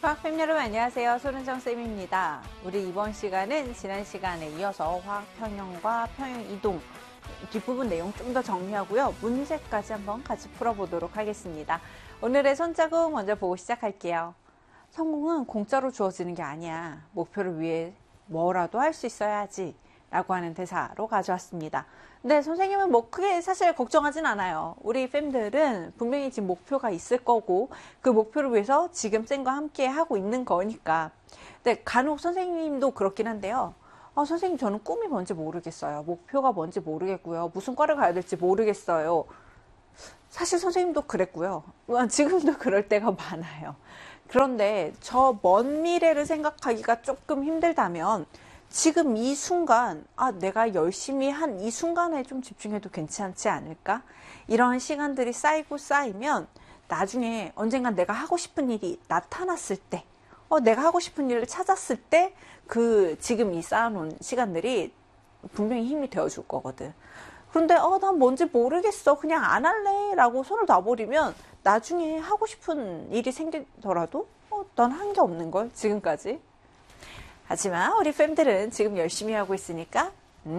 화학팸 여러분 안녕하세요. 손은정쌤입니다. 우리 이번 시간은 지난 시간에 이어서 화학평형과 평형이동 뒷부분 내용 좀 더 정리하고요. 문제까지 한번 같이 풀어보도록 하겠습니다. 오늘의 손자국 먼저 보고 시작할게요. 성공은 공짜로 주어지는 게 아니야. 목표를 위해 뭐라도 할 수 있어야지 라고 하는 대사로 가져왔습니다. 근데 선생님은 뭐 크게 사실 걱정하진 않아요. 우리 팸들은 분명히 지금 목표가 있을 거고 그 목표를 위해서 지금 쌤과 함께 하고 있는 거니까. 근데 간혹 선생님도 그렇긴 한데요. 선생님 저는 꿈이 뭔지 모르겠어요. 목표가 뭔지 모르겠고요. 무슨 과를 가야 될지 모르겠어요. 사실 선생님도 그랬고요. 지금도 그럴 때가 많아요. 그런데 저 먼 미래를 생각하기가 조금 힘들다면 지금 이 순간, 내가 열심히 한 이 순간에 좀 집중해도 괜찮지 않을까? 이런 시간들이 쌓이고 쌓이면 나중에 언젠간 내가 하고 싶은 일이 나타났을 때, 내가 하고 싶은 일을 찾았을 때, 지금 이 쌓아놓은 시간들이 분명히 힘이 되어줄 거거든. 그런데, 난 뭔지 모르겠어. 그냥 안 할래. 라고 손을 놔버리면 나중에 하고 싶은 일이 생기더라도, 난 한 게 없는 걸, 지금까지. 하지만 우리 팸들은 지금 열심히 하고 있으니까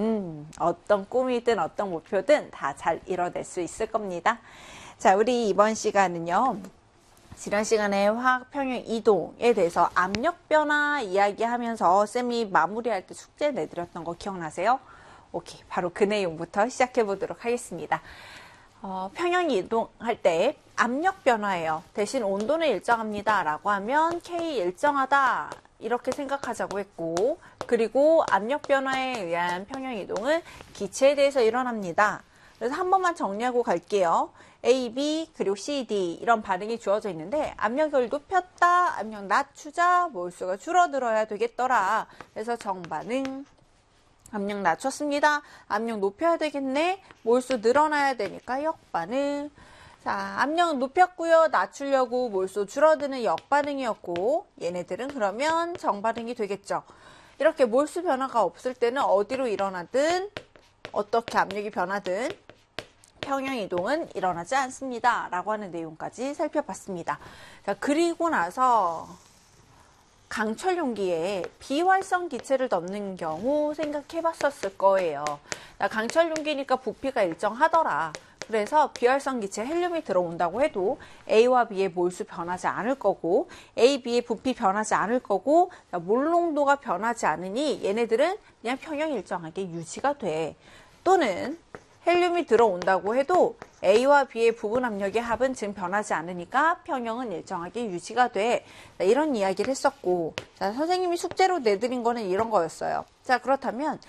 어떤 꿈이든 어떤 목표든 다 잘 이뤄낼 수 있을 겁니다. 자, 우리 이번 시간은요. 지난 시간에 화학평형 이동에 대해서 압력 변화 이야기하면서 쌤이 마무리할 때 숙제 내드렸던 거 기억나세요? 오케이, 바로 그 내용부터 시작해 보도록 하겠습니다. 평형 이동할 때 압력 변화예요. 대신 온도는 일정합니다. 라고 하면 K 일정하다. 이렇게 생각하자고 했고, 그리고 압력 변화에 의한 평형 이동은 기체에 대해서 일어납니다. 그래서 한 번만 정리하고 갈게요. A, B, 그리고 C, D 이런 반응이 주어져 있는데 압력을 높였다, 압력 낮추자, 몰수가 줄어들어야 되겠더라. 그래서 정반응. 압력 낮췄습니다. 압력 높여야 되겠네. 몰수 늘어나야 되니까 역반응. 자, 압력 높였고요. 낮추려고 몰수 줄어드는 역반응이었고 얘네들은 그러면 정반응이 되겠죠. 이렇게 몰수 변화가 없을 때는 어디로 일어나든 어떻게 압력이 변하든 평형 이동은 일어나지 않습니다. 라고 하는 내용까지 살펴봤습니다. 자, 그리고 나서 강철 용기에 비활성 기체를 넣는 경우 생각해 봤었을 거예요. 강철 용기니까 부피가 일정하더라. 그래서 비활성 기체 헬륨이 들어온다고 해도 A와 B의 몰수 변하지 않을 거고 A, B의 부피 변하지 않을 거고 몰농도가 변하지 않으니 얘네들은 그냥 평형 일정하게 유지가 돼. 또는 헬륨이 들어온다고 해도 A와 B의 부분 압력의 합은 지금 변하지 않으니까 평형은 일정하게 유지가 돼. 이런 이야기를 했었고, 자, 선생님이 숙제로 내드린 거는 이런 거였어요. 자, 그렇다면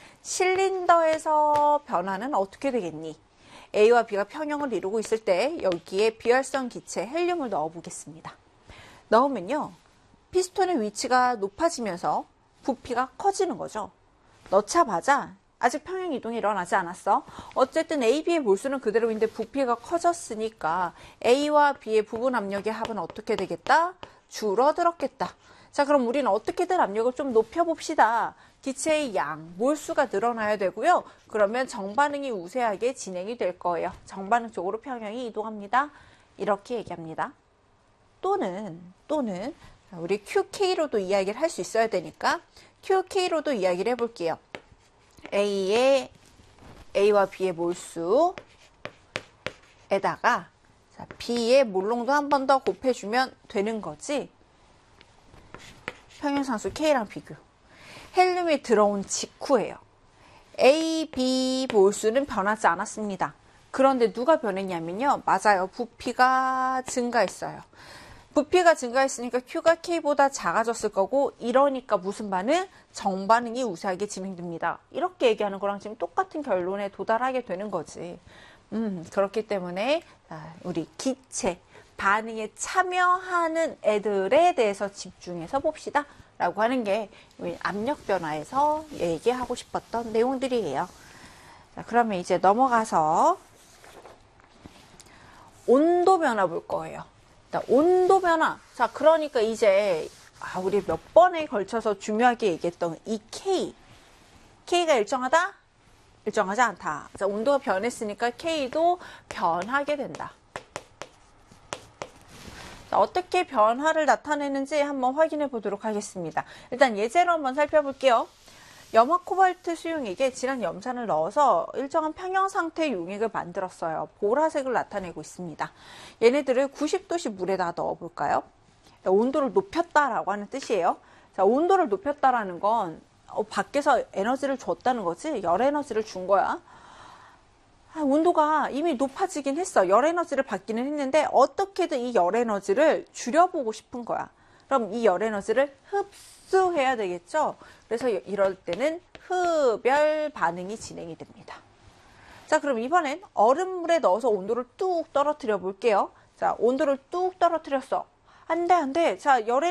실린더에서 변화는 어떻게 되겠니? A와 B가 평형을 이루고 있을 때 여기에 비활성 기체 헬륨을 넣어 보겠습니다. 넣으면요, 피스톤의 위치가 높아지면서 부피가 커지는 거죠. 넣자마자 아직 평형 이동이 일어나지 않았어. 어쨌든 A, B의 몰수는 그대로인데 부피가 커졌으니까 A와 B의 부분 압력의 합은 어떻게 되겠다? 줄어들었겠다. 자, 그럼 우리는 어떻게든 압력을 좀 높여봅시다. 기체의 양, 몰수가 늘어나야 되고요. 그러면 정반응이 우세하게 진행이 될 거예요. 정반응 쪽으로 평형이 이동합니다. 이렇게 얘기합니다. 또는 우리 QK로도 이야기를 할 수 있어야 되니까 QK로도 이야기를 해볼게요. A와 B의 몰수에다가 B의 몰농도 한 번 더 곱해주면 되는 거지. 평형상수 K랑 비교. 헬륨이 들어온 직후예요. A, B 몰수는 변하지 않았습니다. 그런데 누가 변했냐면요. 맞아요. 부피가 증가했어요. 부피가 증가했으니까 Q가 K보다 작아졌을 거고 이러니까 무슨 반응? 정반응이 우세하게 진행됩니다. 이렇게 얘기하는 거랑 지금 똑같은 결론에 도달하게 되는 거지. 그렇기 때문에 우리 기체, 반응에 참여하는 애들에 대해서 집중해서 봅시다. 라고 하는 게 압력 변화에서 얘기하고 싶었던 내용들이에요. 자, 그러면 이제 넘어가서 온도 변화 볼 거예요. 자, 온도 변화. 자, 그러니까 이제 우리 몇 번에 걸쳐서 중요하게 얘기했던 이 K가 일정하다? 일정하지 않다. 자, 온도가 변했으니까 K도 변하게 된다. 자, 어떻게 변화를 나타내는지 한번 확인해 보도록 하겠습니다. 일단 예제로 한번 살펴볼게요. 염화 코발트 수용액에 진한 염산을 넣어서 일정한 평형 상태의 용액을 만들었어요. 보라색을 나타내고 있습니다. 얘네들을 90도씨 물에다 넣어볼까요? 온도를 높였다라고 하는 뜻이에요. 자, 온도를 높였다라는 건 밖에서 에너지를 줬다는 거지, 열 에너지를 준 거야. 온도가 이미 높아지긴 했어. 열 에너지를 받기는 했는데 어떻게든 이 열 에너지를 줄여보고 싶은 거야. 그럼 이 열 에너지를 흡수해야 되겠죠. 그래서 이럴 때는 흡열 반응이 진행이 됩니다. 자, 그럼 이번엔 얼음물에 넣어서 온도를 뚝 떨어뜨려 볼게요. 자, 온도를 뚝 떨어뜨렸어. 안 돼. 자, 열